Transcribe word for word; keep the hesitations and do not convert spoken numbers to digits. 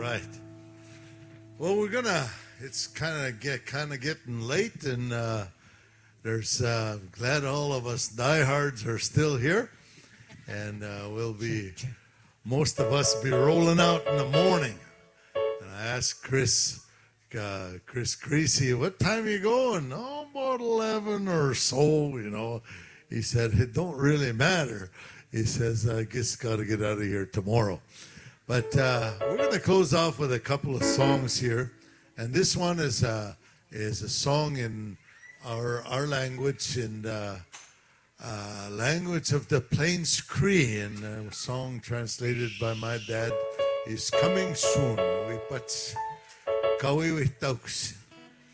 right. Well, we're gonna. It's kind of get kind of getting late, and uh, there's. Uh, glad all of us diehards are still here, and uh, we'll be. Most of us be rolling out in the morning. And I asked Chris, uh, Chris Creasy, what time are you going? Oh, about eleven or so. You know, he said it don't really matter. He says I guess got to get out of here tomorrow. But uh, we're going to close off with a couple of songs here, and this one is uh, is a song in our our language, in uh, uh, language of the Plains Cree, and a song translated by my dad is "Coming Soon." We put kawi with dogs.